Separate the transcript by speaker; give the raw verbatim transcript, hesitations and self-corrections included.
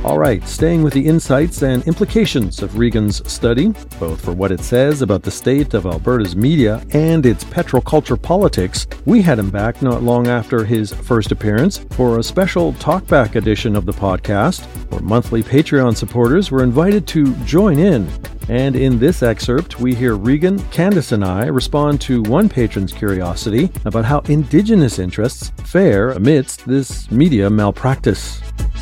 Speaker 1: All right, staying with the insights and implications of Regan's study, both for what it says about the state of Alberta's media and its petroculture politics, we had him back not long after his first appearance for a special talkback edition of the podcast, where monthly Patreon supporters were invited to join in. And in this excerpt, we hear Regan, Candace, and I respond to one patron's curiosity about how Indigenous interests fare amidst this media malpractice.